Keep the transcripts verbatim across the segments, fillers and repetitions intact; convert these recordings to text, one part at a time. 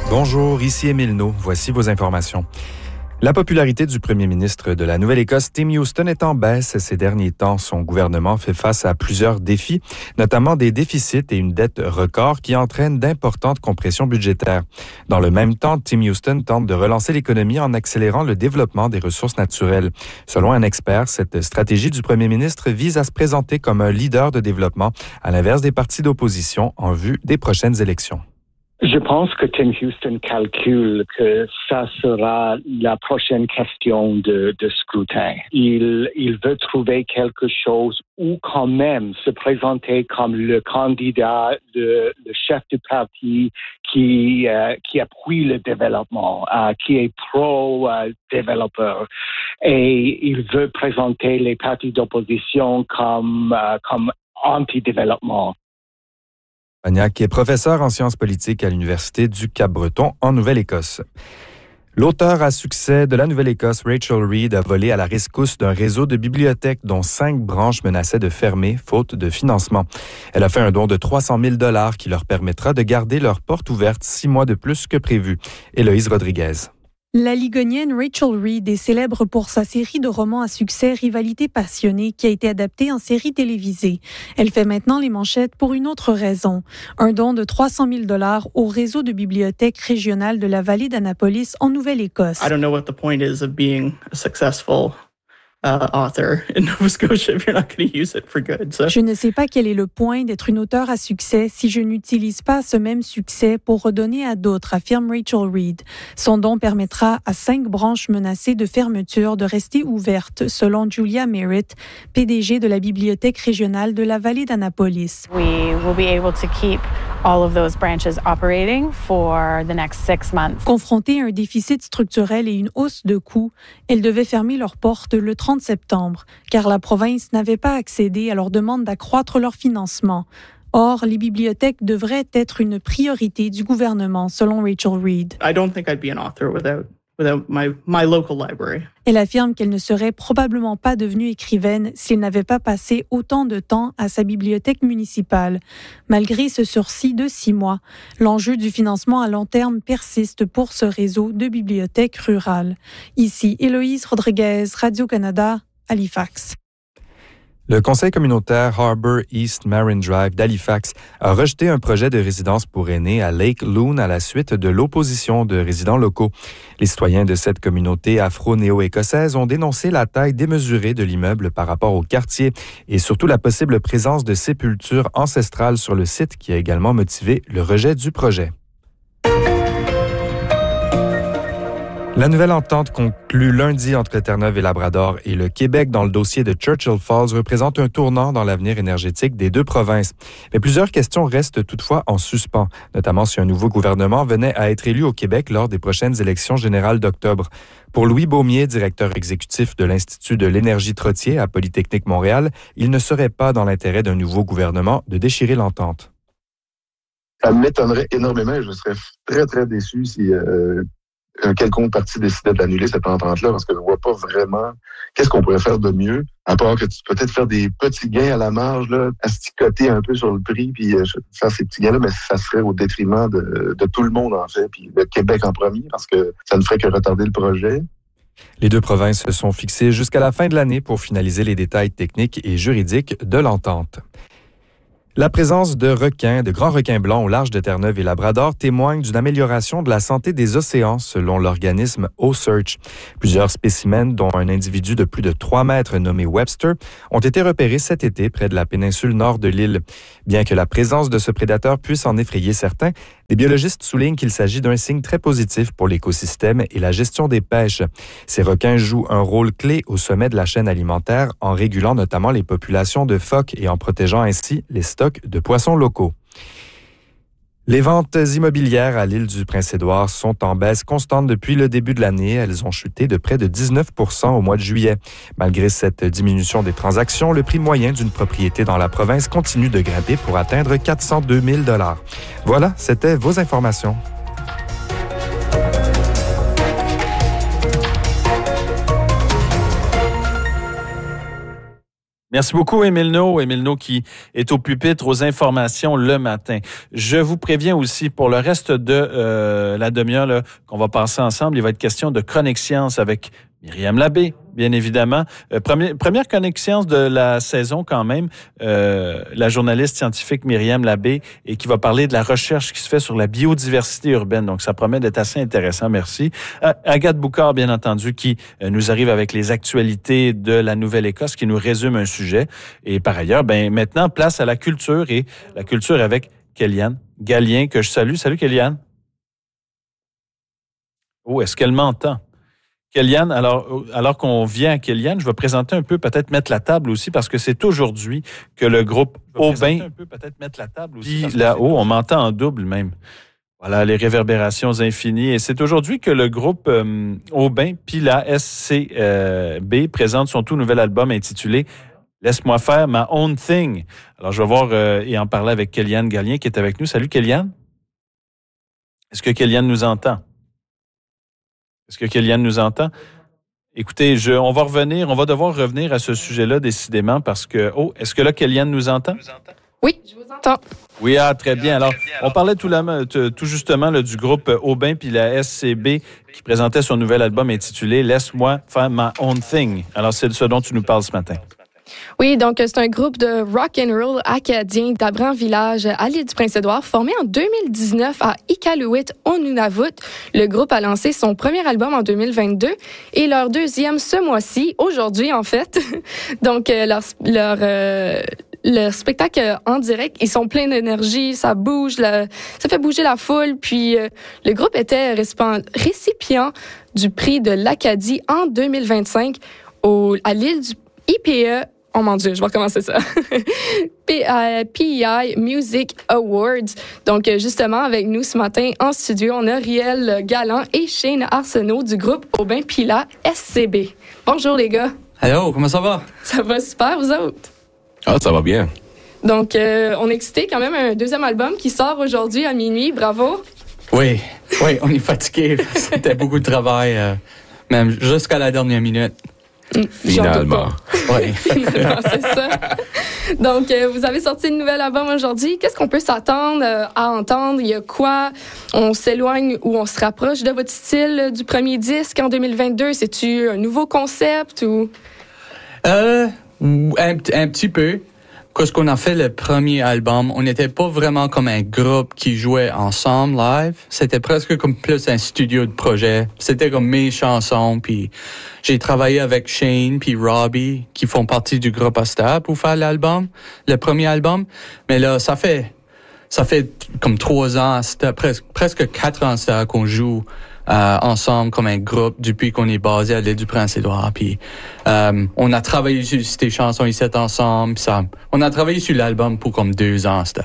Bonjour, ici Émile Naud. Voici vos informations. La popularité du premier ministre de la Nouvelle-Écosse, Tim Houston, est en baisse ces derniers temps. Son gouvernement fait face à plusieurs défis, notamment des déficits et une dette record qui entraînent d'importantes compressions budgétaires. Dans le même temps, Tim Houston tente de relancer l'économie en accélérant le développement des ressources naturelles. Selon un expert, cette stratégie du premier ministre vise à se présenter comme un leader de développement, à l'inverse des partis d'opposition en vue des prochaines élections. Je pense que Tim Houston calcule que ça sera la prochaine question de, de scrutin. Il, il veut trouver quelque chose ou quand même se présenter comme le candidat, le, le chef du parti qui, euh, qui appuie le développement, euh, qui est pro-développeur. Et il veut présenter les partis d'opposition comme, euh, comme anti-développement. Pagnac est professeur en sciences politiques à l'Université du Cap-Breton en Nouvelle-Écosse. L'auteure à succès de la Nouvelle-Écosse, Rachel Reid, a volé à la rescousse d'un réseau de bibliothèques dont cinq branches menaçaient de fermer faute de financement. Elle a fait un don de trois cent mille dollars qui leur permettra de garder leurs portes ouvertes six mois de plus que prévu. Héloïse Rodriguez. La Ligonienne Rachel Reid est célèbre pour sa série de romans à succès Rivalité passionnée qui a été adaptée en série télévisée. Elle fait maintenant les manchettes pour une autre raison. Un don de trois cent mille dollars au réseau de bibliothèques régionales de la vallée d'Annapolis en Nouvelle-Écosse. I don't know what the point is of being a successful Uh, author in Nova Scotia if you're not going to use it for good. So. Je ne sais pas quel est le point d'être une auteure à succès si je n'utilise pas ce même succès pour redonner à d'autres, affirme Rachel Reid. Son don permettra à cinq branches menacées de fermeture de rester ouvertes, selon Julia Merritt, P D G de la Bibliothèque régionale de la vallée d'Annapolis. We will be able to keep all of those branches operating for the next six months. Confrontées à un déficit structurel et une hausse de coûts, elles devaient fermer leurs portes le trente septembre, car la province n'avait pas accédé à leur demande d'accroître leur financement. Or, les bibliothèques devraient être une priorité du gouvernement, selon Rachel Reid. I don't think I'd be an author without without my my local library. Elle affirme qu'elle ne serait probablement pas devenue écrivaine s'il n'avait pas passé autant de temps à sa bibliothèque municipale. Malgré ce sursis de six mois, l'enjeu du financement à long terme persiste pour ce réseau de bibliothèques rurales. Ici, Héloïse Rodriguez, Radio-Canada, Halifax. Le conseil communautaire Harbour East Marine Drive d'Halifax a rejeté un projet de résidence pour aînés à Lake Loon à la suite de l'opposition de résidents locaux. Les citoyens de cette communauté afro-néo-écossaise ont dénoncé la taille démesurée de l'immeuble par rapport au quartier et surtout la possible présence de sépultures ancestrales sur le site qui a également motivé le rejet du projet. La nouvelle entente conclue lundi entre Terre-Neuve et Labrador et le Québec dans le dossier de Churchill Falls représente un tournant dans l'avenir énergétique des deux provinces. Mais plusieurs questions restent toutefois en suspens, notamment si un nouveau gouvernement venait à être élu au Québec lors des prochaines élections générales d'octobre. Pour Louis Beaumier, directeur exécutif de l'Institut de l'énergie Trottier à Polytechnique Montréal, il ne serait pas dans l'intérêt d'un nouveau gouvernement de déchirer l'entente. Ça m'étonnerait énormément. Je serais très, très déçu si... Euh... un quelconque parti décidait d'annuler cette entente-là, parce que je ne vois pas vraiment qu'est-ce qu'on pourrait faire de mieux, à part que tu peux peut-être faire des petits gains à la marge, là, asticoter un peu sur le prix, puis euh, faire ces petits gains-là, mais ça serait au détriment de, de tout le monde, en fait, puis le Québec en premier, parce que ça ne ferait que retarder le projet. Les deux provinces se sont fixées jusqu'à la fin de l'année pour finaliser les détails techniques et juridiques de l'entente. La présence de requins, de grands requins blancs au large de Terre-Neuve et Labrador témoigne d'une amélioration de la santé des océans selon l'organisme O-Search. Plusieurs spécimens, dont un individu de plus de trois mètres nommé Webster, ont été repérés cet été près de la péninsule nord de l'île. Bien que la présence de ce prédateur puisse en effrayer certains, les biologistes soulignent qu'il s'agit d'un signe très positif pour l'écosystème et la gestion des pêches. Ces requins jouent un rôle clé au sommet de la chaîne alimentaire en régulant notamment les populations de phoques et en protégeant ainsi les stocks de poissons locaux. Les ventes immobilières à l'île du Prince-Édouard sont en baisse constante depuis le début de l'année. Elles ont chuté de près de dix-neuf pour cent au mois de juillet. Malgré cette diminution des transactions, le prix moyen d'une propriété dans la province continue de grimper pour atteindre quatre cent deux mille dollars. Voilà, c'était vos informations. Merci beaucoup, Émile No. Émile No qui est au pupitre aux informations le matin. Je vous préviens aussi pour le reste de euh, la demi-heure là, qu'on va passer ensemble, il va être question de chronique science avec Myriam Labbé, bien évidemment. Euh, premier, première chronique science de la saison quand même, euh, la journaliste scientifique Myriam Labbé et qui va parler de la recherche qui se fait sur la biodiversité urbaine. Donc, ça promet d'être assez intéressant. Merci. Euh, Agathe Boucard, bien entendu, qui euh, nous arrive avec les actualités de la Nouvelle-Écosse, qui nous résume un sujet. Et par ailleurs, ben maintenant, place à la culture et la culture avec Kéliane Gallien, que je salue. Salut, Kéliane. Oh, est-ce qu'elle m'entend? Kéliane, alors, alors qu'on vient à Kéliane, je vais présenter un peu, peut-être mettre la table aussi, parce que c'est aujourd'hui que le groupe Aubin, un peu, peut-être mettre la table aussi, puis là-haut, on m'entend en double même. Voilà, les réverbérations infinies. Et c'est aujourd'hui que le groupe euh, Aubin, puis la S C B, présente son tout nouvel album intitulé « Laisse-moi faire ma own thing ». Alors, je vais voir euh, et en parler avec Kéliane Gallien qui est avec nous. Salut, Kéliane. Est-ce que Kéliane nous entend? Est-ce que Kéliane nous entend? Écoutez, je, on va revenir, on va devoir revenir à ce sujet-là décidément parce que... Oh, est-ce que là, Kéliane nous entend? Oui, je vous entends. Oui, ah, très bien. Alors, on parlait tout, la, tout justement là, du groupe Aubin puis la S C B qui présentait son nouvel album intitulé « Laisse-moi faire ma own thing ». Alors, c'est de ce dont tu nous parles ce matin. Oui, donc c'est un groupe de rock and roll acadien d'Abran Village à l'île du Prince-Édouard, formé en deux mille dix-neuf à Iqaluit, au Nunavut. Le groupe a lancé son premier album en deux mille vingt-deux et leur deuxième ce mois-ci, aujourd'hui en fait. Donc leur leur euh, leur spectacle en direct, ils sont pleins d'énergie, ça bouge, la, ça fait bouger la foule. Puis euh, le groupe était récipient du prix de l'Acadie en deux mille vingt-cinq au, à l'île du I P E. Oh mon Dieu, je vais recommencer ça. P E I Music Awards. Donc, justement, avec nous ce matin en studio, on a Riel Galland et Shane Arsenault du groupe Aubin Pila S C B. Bonjour les gars. Allô, comment ça va? Ça va super, vous autres? Ah, ça va bien. Donc, euh, on est excités quand même, un deuxième album qui sort aujourd'hui à minuit. Bravo. Oui, oui, on est fatigués. C'était beaucoup de travail, euh, même jusqu'à la dernière minute. Finalement. Oui. Finalement, c'est ça. Donc, euh, vous avez sorti une nouvelle album aujourd'hui. Qu'est-ce qu'on peut s'attendre euh, à entendre? Il y a quoi? On s'éloigne ou on se rapproche de votre style euh, du premier disque en deux mille vingt-deux? C'est-tu un nouveau concept ou? Euh, un, un petit peu. Quand on a fait le premier album, on n'était pas vraiment comme un groupe qui jouait ensemble live. C'était presque comme plus un studio de projet. C'était comme mes chansons. Puis j'ai travaillé avec Shane puis Robbie, qui font partie du groupe Asta, pour faire l'album, le premier album. Mais là, ça fait ça fait comme trois ans, c'était presque presque quatre ans ça, qu'on joue Euh, ensemble comme un groupe depuis qu'on est basé à l'île du Prince-Édouard. Puis euh, on a travaillé sur ces chansons ici ensemble. Puis ça, on a travaillé sur l'album pour comme deux ans. C'était...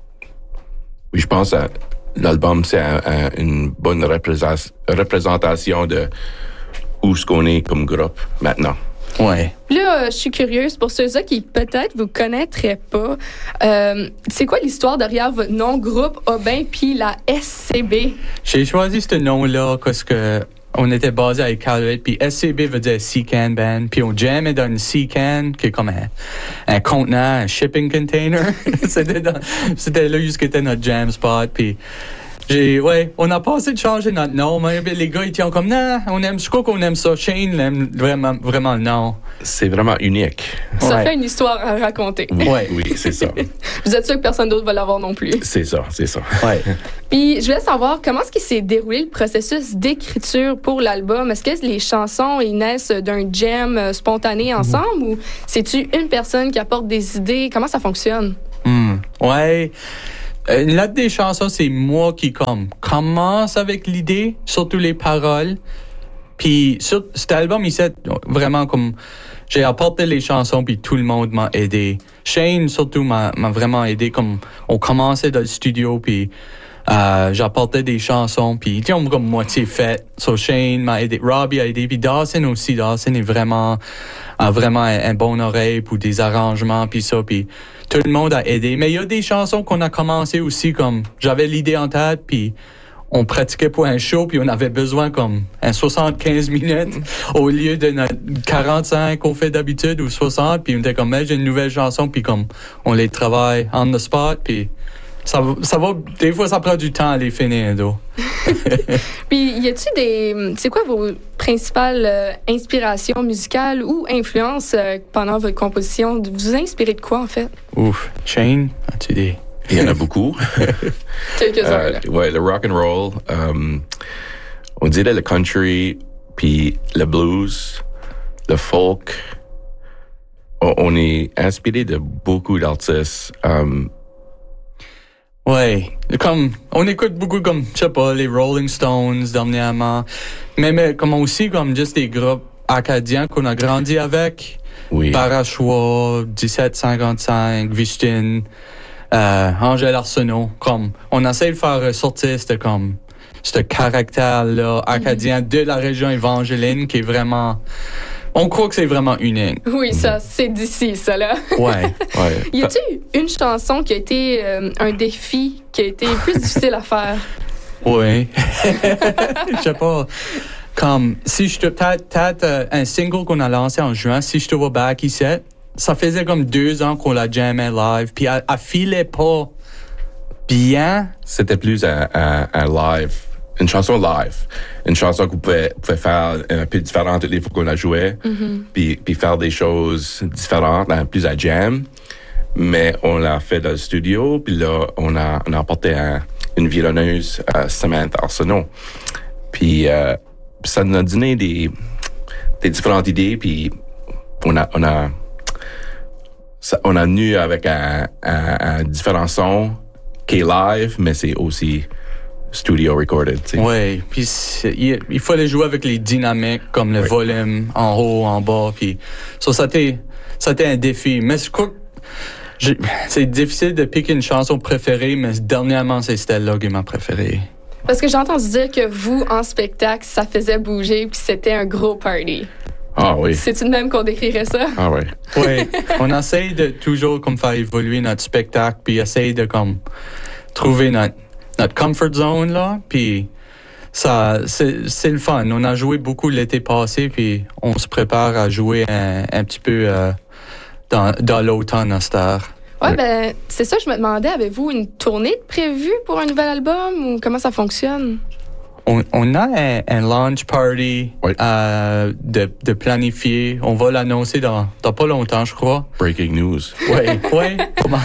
Oui, je pense que l'album c'est un, un, une bonne représent- représentation de où ce qu'on est comme groupe maintenant. Ouais. Là, euh, je suis curieuse pour ceux-là qui peut-être vous connaîtraient pas. Euh, c'est quoi l'histoire derrière votre nom groupe Aubin puis la S C B? J'ai choisi ce nom-là parce que on était basé à Iqaluit, puis S C B veut dire Sea Can Band, puis on jammait dans une Sea Can, qui est comme un, un contenant, un shipping container. c'était, dans, c'était là où était notre jam spot, puis j'ai, ouais, on a passé de changer notre nom, mais les gars, ils étaient comme, non, on aime, je crois qu'on aime ça. Shane aime vraiment, vraiment le nom. C'est vraiment unique. Ça ouais. fait une histoire à raconter. Oui, ouais. oui, c'est ça. Vous êtes sûr que personne d'autre va l'avoir non plus? C'est ça, c'est ça. Ouais. Puis, je voulais savoir, comment est-ce qu'il s'est déroulé le processus d'écriture pour l'album? Est-ce que les chansons, ils naissent d'un jam spontané ensemble, mmh. ou c'est-tu une personne qui apporte des idées? Comment ça fonctionne? Mmh. Ouais. Euh, là, des chansons, c'est moi qui comme commence avec l'idée, surtout les paroles. Puis sur cet album, il s'est vraiment comme j'ai apporté les chansons, puis tout le monde m'a aidé. Shane surtout m'a, m'a vraiment aidé. Comme on commençait dans le studio, puis euh, j'apportais des chansons, puis ils ont comme moitié fait. So Shane m'a aidé, Robbie a aidé, puis Dawson aussi. Dawson est vraiment a vraiment un, un bon oreille pour des arrangements, puis ça, puis tout le monde a aidé. Mais il y a des chansons qu'on a commencé aussi, comme j'avais l'idée en tête, puis on pratiquait pour un show, puis on avait besoin comme un soixante-quinze minutes au lieu de notre quarante-cinq qu'on fait d'habitude ou soixante, puis on était comme, j'ai une nouvelle chanson, puis comme on les travaille on the spot, puis ça, ça va, des fois ça prend du temps à les finir, donc. Puis y a-tu des, c'est quoi vos principales euh, inspirations musicales ou influences euh, pendant votre composition? Vous vous inspirez de quoi en fait? Ouf, Shane, as-tu des... Il y en a beaucoup. Quelques-uns, euh, là. Ouais, le rock and roll, um, on dirait le country, puis le blues, le folk. On, on est inspiré de beaucoup d'artistes. Um, ouais, comme on écoute beaucoup comme je sais pas les Rolling Stones dernièrement, mais mais comme aussi comme juste des groupes acadiens qu'on a grandi avec. Oui. Parachois, dix-sept cinquante-cinq, Vistin. Euh, Angèle Arsenault, comme on essaie de faire ressortir ce comme ce caractère-là acadien de la région évangéline qui est vraiment, on croit que c'est vraiment unique. Oui, ça c'est d'ici, ça là. Ouais, ouais. Y a-t-il une chanson qui a été euh, un défi, qui a été plus difficile à faire? Oui, je sais pas. Comme si je te peut-être, peut-être euh, un single qu'on a lancé en juin, si je te vois back ici. Ça faisait comme deux ans qu'on l'a jamais live, puis elle, elle filait pas bien. C'était plus un, un, un live, une chanson live, une chanson qu'on pouvait, pouvait faire un peu différente toutes les fois qu'on la jouait, mm-hmm. puis, puis faire des choses différentes, plus à jam. Mais on l'a fait dans le studio, puis là, on a, on a apporté un, une violonneuse, euh, Samantha Arsenault. Puis euh, ça nous a donné des, des différentes idées, puis on a... On a Ça, on a venu avec un, un, un différent son qui est live, mais c'est aussi studio recorded. Oui, puis il, il fallait jouer avec les dynamiques, comme le oui. volume en haut, en bas. Puis so, ça c'était un défi. Mais je crois que c'est difficile de piquer une chanson préférée, mais dernièrement, c'est celle-là qui est ma préférée. Parce que j'ai entendu dire que vous, en spectacle, ça faisait bouger, puis c'était un gros party. Ah oui. C'est-tu de même qu'on décrirait ça? Ah oui. Oui. On essaye de toujours comme faire évoluer notre spectacle, puis essaye de comme trouver notre, notre comfort zone là, puis ça c'est, c'est le fun. On a joué beaucoup l'été passé, puis on se prépare à jouer un, un petit peu euh, dans, dans l'automne à cette heure. Ouais, ouais, ben c'est ça, je me demandais, avez-vous une tournée prévue pour un nouvel album ou comment ça fonctionne? On, on a un, un launch party oui. euh, de, de planifier. On va l'annoncer dans, dans pas longtemps, je crois. Breaking news. Oui, oui.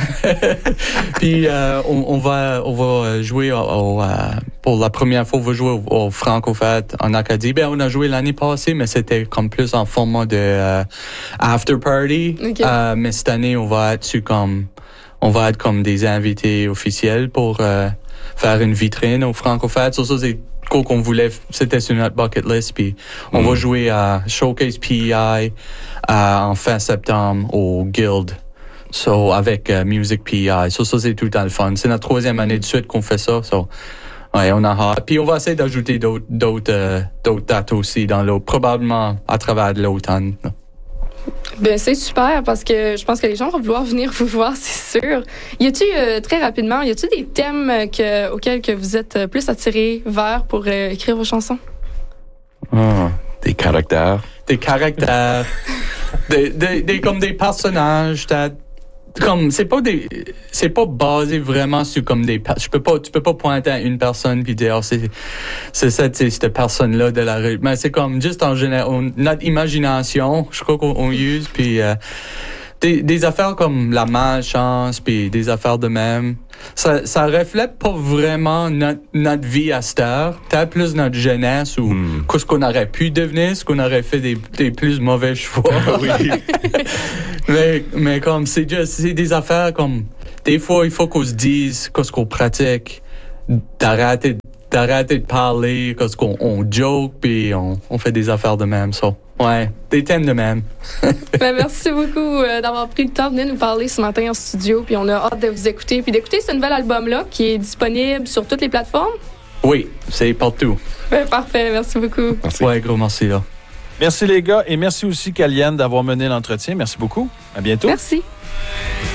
Puis euh, on, on va on va jouer au, au, euh, pour la première fois, on va jouer au, au Franco-Fête en Acadie. Ben on a joué l'année passée, mais c'était comme plus en format de euh, after party. Okay. Euh, mais cette année, on va être sur comme on va être comme des invités officiels pour euh, faire une vitrine au Franco-Fête. So, ça c'est qu'on voulait, c'était sur notre bucket list, puis on mm. va jouer à Showcase P E I euh, en fin septembre au Guild, so avec uh, Music P E I. So ça c'est tout le temps le fun. C'est notre troisième année de suite qu'on fait ça. So ouais, on a hâte. Puis on va essayer d'ajouter d'autres d'autres euh, d'autres dates aussi dans l'autre, probablement à travers de l'automne. Ben c'est super parce que je pense que les gens vont vouloir venir vous voir, c'est sûr. Y a-tu euh, très rapidement, y a-tu des thèmes que, auxquels que vous êtes plus attirés vers pour euh, écrire vos chansons? Oh, des caractères. Des caractères. des, des, des comme des personnages. Comme c'est pas des, c'est pas basé vraiment sur comme des. Je peux pas, tu peux pas pointer à une personne puis dire oh, c'est, c'est cette, c'est cette personne-là de la rue. Mais c'est comme juste en général, on, notre imagination, je crois qu'on on use puis euh, des, des affaires comme la malchance puis des affaires de même. Ça, ça reflète pas vraiment notre, notre vie à cette heure. Peut-être plus notre jeunesse ou mm. ce qu'on aurait pu devenir, ce qu'on aurait fait des, des plus mauvais choix. Oui. mais, mais comme c'est juste, c'est des affaires comme, des fois, il faut qu'on se dise qu'est-ce qu'on pratique, d'arrêter, d'arrêter de parler, qu'est-ce qu'on on joke, puis on, on fait des affaires de même, ça. Ouais, des thèmes de même. Ben, merci beaucoup euh, d'avoir pris le temps de venir nous parler ce matin en studio. Puis on a hâte de vous écouter. Puis d'écouter ce nouvel album-là qui est disponible sur toutes les plateformes. Oui, c'est partout. Ben, parfait, merci beaucoup. Merci. Ouais, gros merci là. Merci les gars et merci aussi Kaliane d'avoir mené l'entretien. Merci beaucoup. À bientôt. Merci.